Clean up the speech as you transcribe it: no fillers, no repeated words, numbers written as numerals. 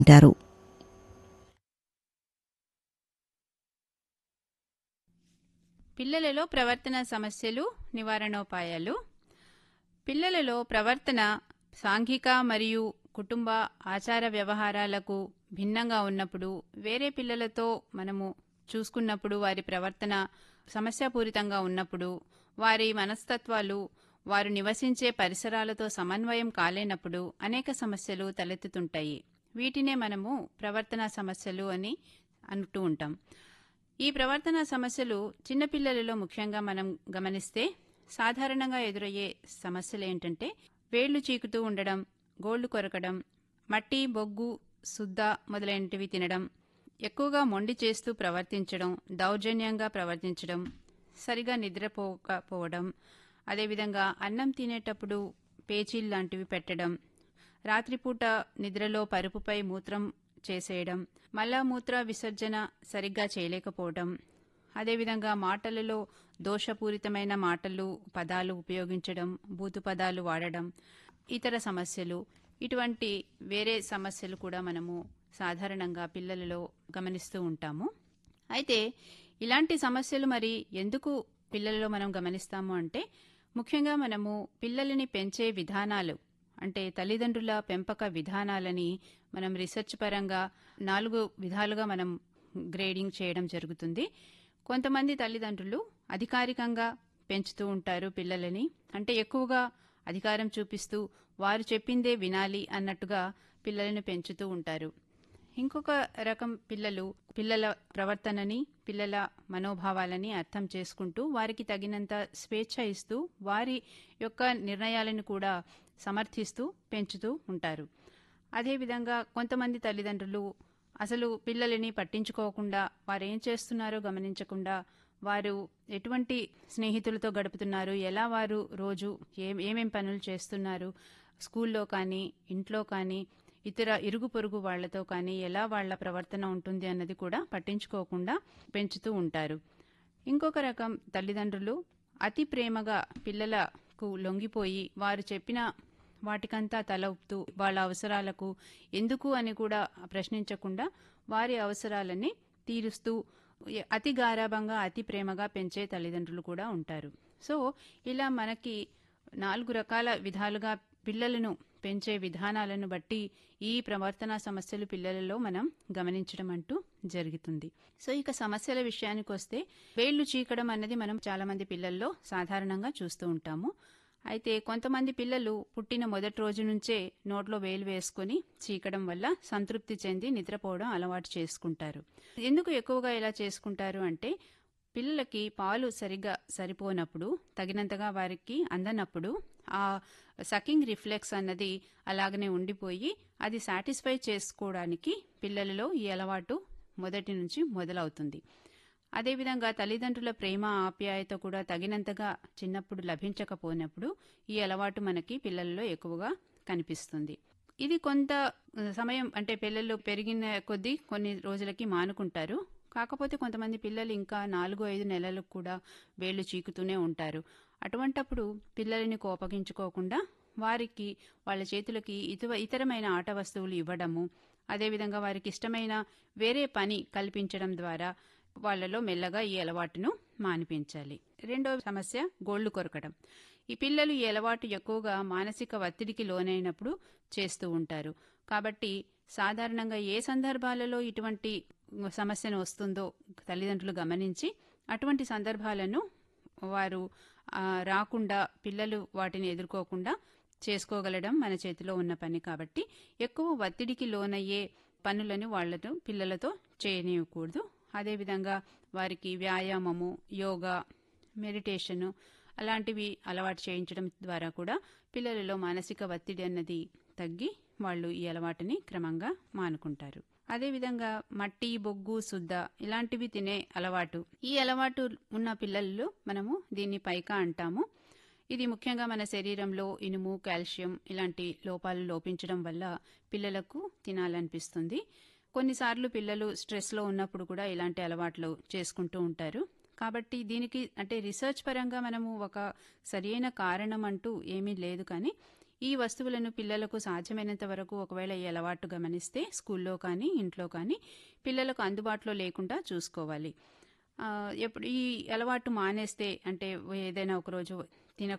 అంటారు. పిల్లలలో ప్రవర్తన సమస్యలు నివారణోపాయాలు. పిల్లలలో ప్రవర్తన సాంఘిక మరియు కుటుంబ ఆచార వ్యవహారాలకు భిన్నంగా ఉన్నప్పుడు, వేరే పిల్లలతో మనము చూసుకున్నప్పుడు వారి ప్రవర్తన సమస్యాపూరితంగా ఉన్నప్పుడు, వారి మనస్తత్వాలు వారు నివసించే పరిసరాలతో సమన్వయం కాలేనప్పుడు అనేక సమస్యలు తలెత్తుతుంటాయి. వీటినే మనము ప్రవర్తనా సమస్యలు అని అంటూ ఉంటాం. ఈ ప్రవర్తన సమస్యలు చిన్నపిల్లలలో ముఖ్యంగా మనం గమనిస్తే సాధారణంగా ఎదురయ్యే సమస్యలు ఏంటంటే వేళ్లు చీకుతూ ఉండడం, గోళ్లు కొరకడం, మట్టి, బొగ్గు, సుద్ద మొదలైనటివి తినడం, ఎక్కువగా మొండి చేస్తూ ప్రవర్తించడం, దౌర్జన్యంగా ప్రవర్తించడం, సరిగా నిద్రపోకపోవడం, అదేవిధంగా అన్నం తినేటప్పుడు పేచీలు లాంటివి పెట్టడం, రాత్రిపూట నిద్రలో పరుపుపై మూత్రం చేసేయడం, మలమూత్ర విసర్జన సరిగ్గా చేయలేకపోవడం, అదేవిధంగా మాటలలో దోషపూరితమైన మాటలు, పదాలు ఉపయోగించడం, బూతు పదాలు వాడడం, ఇతర సమస్యలు, ఇటువంటి వేరే సమస్యలు కూడా మనము సాధారణంగా పిల్లలలో గమనిస్తూ ఉంటాము. అయితే ఇలాంటి సమస్యలు మరి ఎందుకు పిల్లలలో మనం గమనిస్తాము అంటే, ముఖ్యంగా మనము పిల్లలని పెంచే విధానాలు, అంటే తల్లిదండ్రుల పెంపక విధానాలని మనం రీసెర్చ్ పరంగా 4 విధాలుగా మనం గ్రేడింగ్ చేయడం జరుగుతుంది. కొంతమంది తల్లిదండ్రులు అధికారికంగా పెంచుతూ ఉంటారు పిల్లలని, అంటే ఎక్కువగా అధికారం చూపిస్తూ వారు చెప్పిందే వినాలి అన్నట్టుగా పిల్లలను పెంచుతూ ఉంటారు. ఇంకొక రకం పిల్లలు పిల్లల ప్రవర్తనని, పిల్లల మనోభావాలని అర్థం చేసుకుంటూ వారికి తగినంత స్వేచ్ఛ ఇస్తూ వారి యొక్క నిర్ణయాలను కూడా సమర్థిస్తూ పెంచుతూ ఉంటారు. అదేవిధంగా కొంతమంది తల్లిదండ్రులు అసలు పిల్లలని పట్టించుకోకుండా, వారేం చేస్తున్నారో గమనించకుండా, వారు ఎటువంటి స్నేహితులతో గడుపుతున్నారు, ఎలా వారు రోజు ఏమేం పనులు చేస్తున్నారు, స్కూల్లో కానీ ఇంట్లో కానీ ఇతర ఇరుగు పొరుగు వాళ్లతో కానీ ఎలా వాళ్ల ప్రవర్తన ఉంటుంది అన్నది కూడా పట్టించుకోకుండా పెంచుతూ ఉంటారు. ఇంకొక రకం తల్లిదండ్రులు అతి ప్రేమగా పిల్లలకు లొంగిపోయి వారు చెప్పిన వాటికంతా తల ఊపుతూ వాళ్ళ అవసరాలకు ఎందుకు అని కూడా ప్రశ్నించకుండా వారి అవసరాలని తీరుస్తూ అతి గారాబంగా, అతి ప్రేమగా పెంచే తల్లిదండ్రులు కూడా ఉంటారు. సో ఇలా మనకి 4 రకాల విధాలుగా పిల్లలను పెంచే విధానాలను బట్టి ఈ ప్రవర్తనా సమస్యలు పిల్లలలో మనం గమనించడం అంటూ జరుగుతుంది. సో ఇక సమస్యల విషయానికి వస్తే, వేళ్లు చీకడం అన్నది మనం చాలా మంది పిల్లల్లో సాధారణంగా చూస్తూ ఉంటాము. అయితే కొంతమంది పిల్లలు పుట్టిన మొదటి రోజు నుంచే నోట్లో వేలు వేసుకుని చీకడం వల్ల సంతృప్తి చెంది నిద్రపోవడం అలవాటు చేసుకుంటారు. ఎందుకు ఎక్కువగా ఇలా చేసుకుంటారు అంటే, పిల్లలకి పాలు సరిగ్గా సరిపోనప్పుడు, తగినంతగా వారికి అందనప్పుడు ఆ సకింగ్ రిఫ్లెక్స్ అన్నది అలాగనే ఉండిపోయి అది సాటిస్ఫై చేసుకోవడానికి పిల్లలలో ఈ అలవాటు మొదటి నుంచి మొదలవుతుంది. అదేవిధంగా తల్లిదండ్రుల ప్రేమ, ఆప్యాయత కూడా తగినంతగా చిన్నప్పుడు లభించకపోయినప్పుడు ఈ అలవాటు మనకి పిల్లలలో ఎక్కువగా కనిపిస్తుంది. ఇది కొంత సమయం, అంటే పిల్లలు పెరిగిన కొద్దీ కొన్ని రోజులకి మానుకుంటారు. కాకపోతే కొంతమంది పిల్లలు ఇంకా 4-5 నెలలకు కూడా వేళ్లు చీకుతూనే ఉంటారు. అటువంటప్పుడు పిల్లలని కోపగించుకోకుండా వారికి వాళ్ళ చేతులకి ఇతరమైన ఆట వస్తువులు ఇవ్వడము, అదేవిధంగా వారికి ఇష్టమైన వేరే పని కల్పించడం ద్వారా వాళ్లలో మెల్లగా ఈ అలవాటును మానిపించాలి. రెండవ సమస్య గోళ్లు కొరకడం. ఈ పిల్లలు ఈ అలవాటు ఎక్కువగా మానసిక ఒత్తిడికి లోనైనప్పుడు చేస్తూ ఉంటారు. కాబట్టి సాధారణంగా ఏ సందర్భాలలో ఇటువంటి సమస్యను వస్తుందో తల్లిదండ్రులు గమనించి అటువంటి సందర్భాలను వారు రాకుండా, పిల్లలు వాటిని ఎదుర్కోకుండా చేసుకోగలడం మన చేతిలో ఉన్న పని. కాబట్టి ఎక్కువ ఒత్తిడికి లోనయ్యే పనులను వాళ్లను పిల్లలతో చేయనివ్వకూడదు. అదేవిధంగా వారికి వ్యాయామము, యోగా, మెడిటేషను అలాంటివి అలవాటు చేయించడం ద్వారా కూడా పిల్లలలో మానసిక ఒత్తిడి అన్నది తగ్గి వాళ్ళు ఈ అలవాటుని క్రమంగా మానుకుంటారు. అదేవిధంగా మట్టి, బొగ్గు, సుద్ద ఇలాంటివి తినే అలవాటు, ఈ అలవాటు ఉన్న పిల్లల్లో మనము దీన్ని పైకా అంటాము. ఇది ముఖ్యంగా మన శరీరంలో ఇనుము, కాల్షియం ఇలాంటి లోపాలు లోపించడం వల్ల పిల్లలకు తినాలనిపిస్తుంది. కొన్నిసార్లు పిల్లలు స్ట్రెస్లో ఉన్నప్పుడు కూడా ఇలాంటి అలవాట్లు చేసుకుంటూ ఉంటారు. కాబట్టి దీనికి అంటే రీసెర్చ్ పరంగా మనము ఒక సరైన కారణం అంటూ ఏమీ లేదు, కానీ ఈ వస్తువులను పిల్లలకు సాధ్యమైనంత వరకు ఒకవేళ ఈ అలవాటు గమనిస్తే స్కూల్లో కానీ ఇంట్లో కానీ పిల్లలకు అందుబాటులో లేకుండా చూసుకోవాలి. ఎప్పుడు ఈ అలవాటు మానేస్తే అంటే ఏదైనా ఒకరోజు తినకుండా